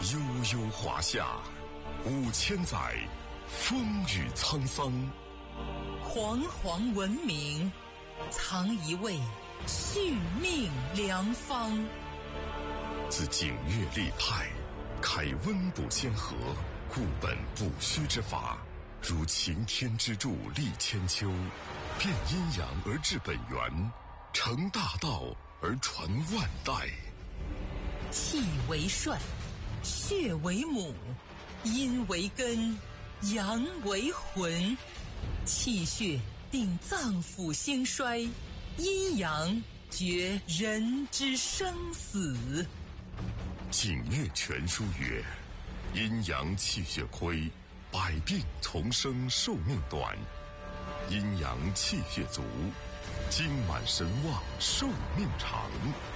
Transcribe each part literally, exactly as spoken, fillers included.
悠悠华夏，五千载，风雨沧桑。 煌煌文明，藏一味续命良方。 自景岳立派，开温补先河，固本补虚之法，如擎天之柱立千秋，变阴阳而治本源，成大道而传万代。 气为帅，血为母，阴为根，阳为魂。气血定脏腑兴衰，阴阳决人之生死。 景岳全书曰：阴阳气血亏，百病丛生，寿命短；阴阳气血足，精满神旺，寿命长。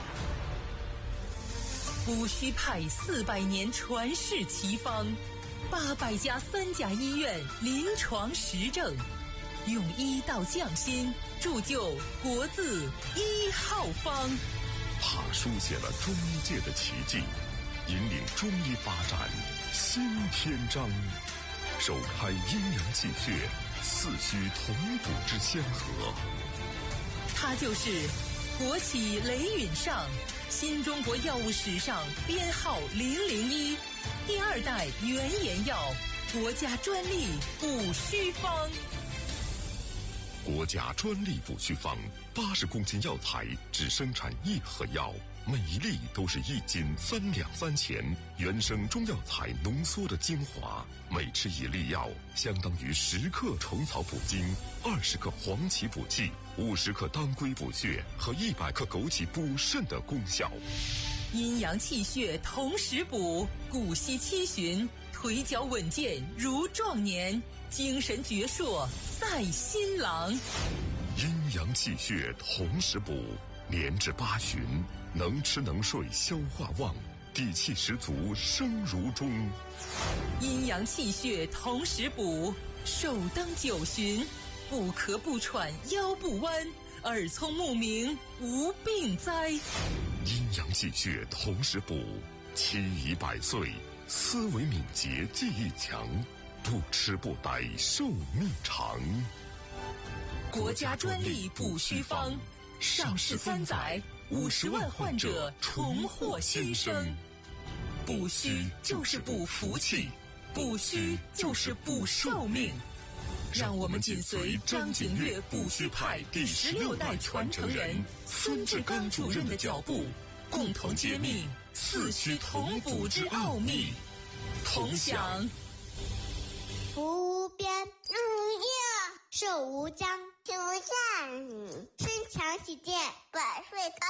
补虚派四百年传世奇方，八百家三甲医院临床实证，用医道匠心，铸就国字一号方。 他书写了中医界的奇迹，引领中医发展新篇章，首开阴阳气血四虚同补之先河。 他就是国企雷允上，新中国药物史上编号零零一，第二代原研药，国家专利补虚方。 国家专利补虚方，八十公斤药材只生产一盒药，每一粒都是一斤三两三钱，原生中药材浓缩的精华，每吃一粒药相当于十克虫草补精，二十克黄芪补气，五十克当归补血和一百克枸杞补肾的功效。 阴阳气血同时补，骨息七旬，腿脚稳健如壮年，精神矍铄赛新郎。 阴阳气血同时补，连至八旬，能吃能睡，消化旺，底气十足，生如钟。 阴阳气血同时补，首登九旬，不咳不喘，腰不弯，耳聪目明，无病灾。 阴阳气血同时补，七宜百岁，思维敏捷，记忆强，不吃不呆，寿命长。 国家专利补虚方，上市三载，五十万患者重获新生。补虚就是补福气，补虚就是补寿命。让我们紧随张景岳补虚派第十六代传承人孙志刚主任的脚步，共同揭秘四虚同补之奥秘，同享福无边，日无夜，寿无疆，天无下，身强体健，百岁高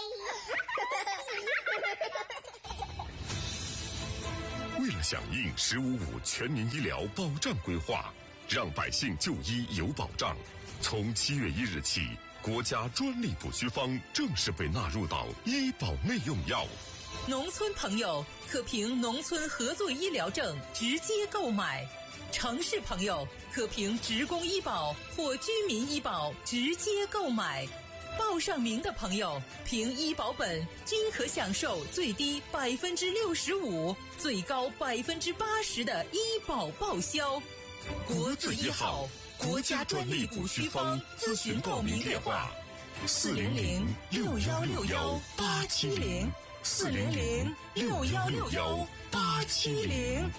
迁。为了响应“十五五”全民医疗保障规划，让百姓就医有保障，从七月一日起，国家专利补虚方正式被纳入到医保内用药。 农村朋友可凭农村合作医疗证直接购买，城市朋友可凭职工医保或居民医保直接购买。报上名的朋友凭医保本均可享受最低百分之六十五、最高百分之八十的医保报销。国字一号，国家专利补虚方，咨询报名电话：四零零六幺六幺八七零，四零零六幺六幺八七零。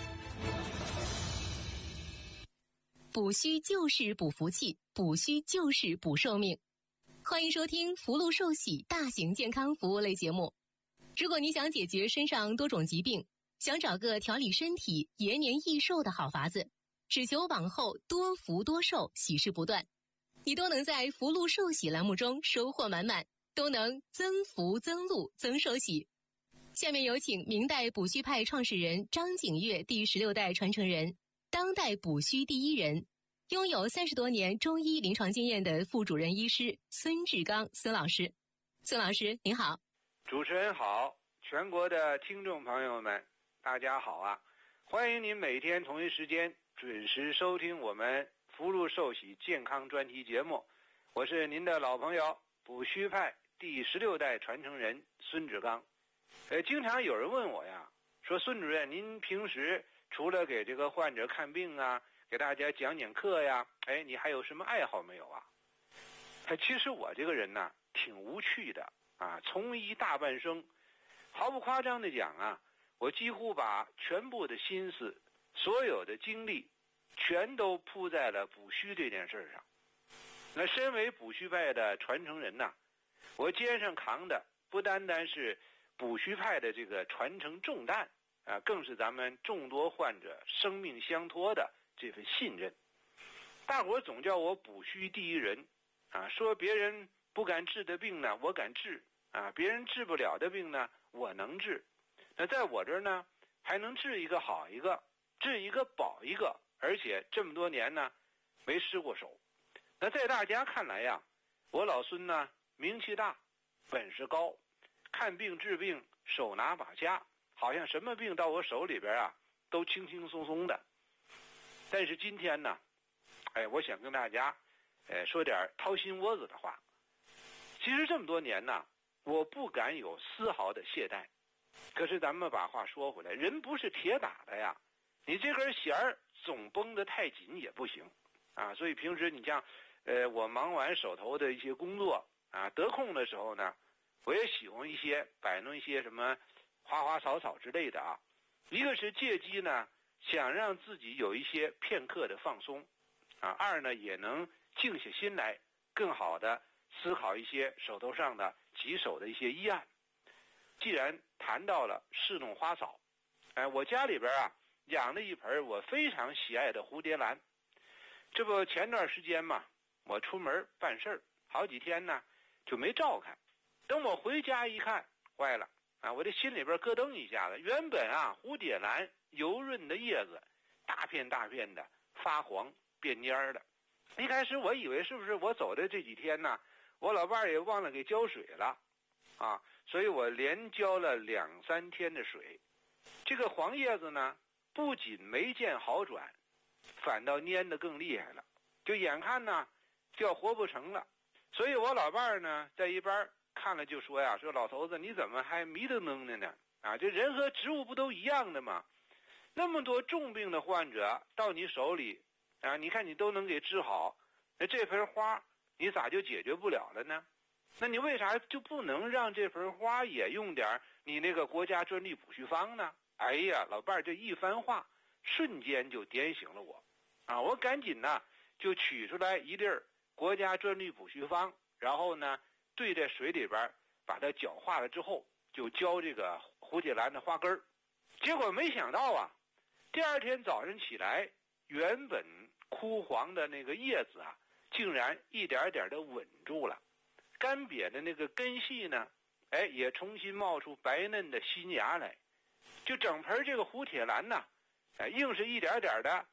补虚就是补福气，补虚就是补寿命。欢迎收听福禄寿喜大型健康服务类节目。如果你想解决身上多种疾病，想找个调理身体、延年益寿的好法子，只求往后多福多寿，喜事不断，你都能在福禄寿喜栏目中收获满满，都能增福增禄增寿喜。下面有请明代补虚派创始人张景岳第十六代传承人，当代补虚第一人，拥有三十多年中医临床经验的副主任医师孙志刚孙老师。孙老师您好。 主持人好，全国的听众朋友们大家好啊！欢迎您每天同一时间准时收听我们福禄寿喜健康专题节目，我是您的老朋友补虚派第十六代传承人孙志刚。呃，经常有人问我呀， 说孙主任，您平时除了给这个患者看病啊，给大家讲讲课呀，哎，你还有什么爱好没有啊？他其实我这个人呢，挺无趣的啊，从医大半生，毫不夸张的讲啊，我几乎把全部的心思、所有的精力，全都扑在了补虚这件事上。那身为补虚派的传承人呐，我肩上扛的不单单是补虚派的这个传承重担啊，更是咱们众多患者生命相托的这份信任。大伙总叫我补虚第一人啊，说别人不敢治的病呢，我敢治啊；别人治不了的病呢，我能治。那在我这儿呢，还能治一个好一个，治一个保一个，而且这么多年呢，没失过手。那在大家看来呀，我老孙呢名气大，本事高，看病治病手拿把掐，好像什么病到我手里边啊都轻轻松松的。但是今天呢，哎，我想跟大家呃说点掏心窝子的话。其实这么多年呢，我不敢有丝毫的懈怠。可是咱们把话说回来，人不是铁打的呀，你这根弦儿总绷得太紧也不行啊。所以平时你像呃我忙完手头的一些工作啊，得空的时候呢，我也喜欢一些摆弄一些什么花花草草之类的啊。一个是借机呢想让自己有一些片刻的放松啊，二呢也能静下心来，更好的思考一些手头上的棘手的一些医案。既然谈到了侍弄花草，哎，我家里边啊养了一盆我非常喜爱的蝴蝶兰。这不前段时间嘛，我出门办事儿，好几天呢就没照看。等我回家一看，坏了啊！我这心里边咯噔一下子。原本啊蝴蝶兰油润的叶子，大片大片的发黄变蔫的。一开始我以为是不是我走的这几天呢，我老伴儿也忘了给浇水了啊，所以我连浇了两三天的水。这个黄叶子呢，不仅没见好转，反倒蔫得更厉害了，就眼看呢就要活不成了。所以我老伴儿呢在一边看了就说呀，说老头子你怎么还迷瞪瞪的呢？啊，这人和植物不都一样的吗？那么多重病的患者到你手里啊，你看你都能给治好，那这盆花你咋就解决不了了呢？那你为啥就不能让这盆花也用点你那个国家专利补虚方呢？哎呀，老伴儿这一番话瞬间就点醒了我啊！我赶紧呢就取出来一粒儿国家专利补虚方，然后呢兑在水里边把它搅化了之后，就浇这个蝴蝶兰的花根儿。结果没想到啊，第二天早上起来，原本枯黄的那个叶子啊，竟然一点点的稳住了。干瘪的那个根系呢，哎，也重新冒出白嫩的新芽来。就整盆这个蝴蝶兰呢，哎，硬是一点点的